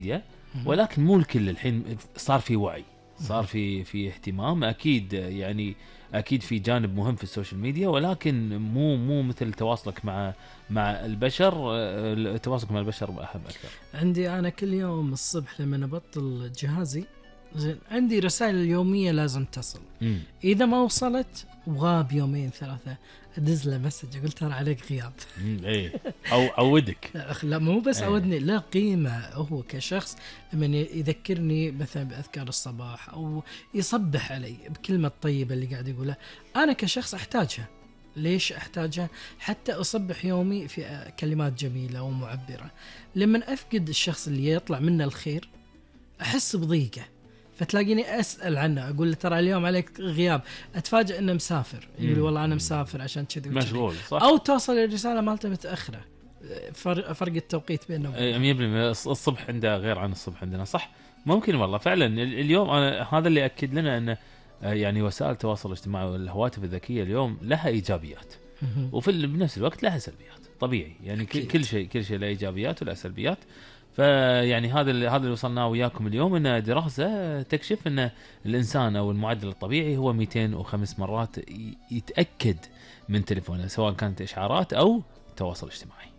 ولكن مو الكل. الحين صار في وعي، صار في اهتمام. اكيد يعني اكيد في جانب مهم في السوشيال ميديا، ولكن مو مثل تواصلك مع البشر. تواصلك مع البشر اهم اكثر. عندي انا كل يوم الصبح لما ابطل جهازي، زين، عندي رسائل اليوميه لازم تصل. اذا ما وصلت وغاب يومين ثلاثه، ادز له مسج اقول ترى عليك غياب. ايه او عودك. لا مو بس عودني، لا قيمه هو كشخص لما يذكرني مثلا باذكار الصباح او يصبح علي بكلمه طيبه اللي قاعد يقولها. انا كشخص احتاجها. ليش احتاجها؟ حتى اصبح يومي في كلمات جميله ومعبره. لما افقد الشخص اللي يطلع منه الخير احس بضيقه، فتلاقيني أسأل عنه، أقول له ترى اليوم عليك غياب، أتفاجأ إنه مسافر، يقول والله أنا مسافر عشان كذي مشغول، صح؟ أو توصل الرسالة مالته متأخرة، فرق التوقيت بيننا. 100% الصبح عنده غير عن الصبح عندنا، صح؟ ممكن والله فعلا. اليوم أنا هذا اللي أكد لنا أن يعني وسائل التواصل الاجتماعي والهواتف الذكية اليوم لها إيجابيات، وفي بنفس الوقت لها سلبيات. طبيعي يعني كل شيء له إيجابيات وله سلبيات. فيعني هذا اللي وصلناه وياكم اليوم، ان دراسه تكشف ان الانسان او المعدل الطبيعي هو 205 مرات يتاكد من تليفونه، سواء كانت اشعارات او تواصل اجتماعي.